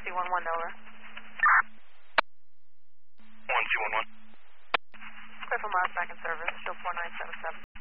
1211, over. 1211. Clear for miles back in service, show 4977.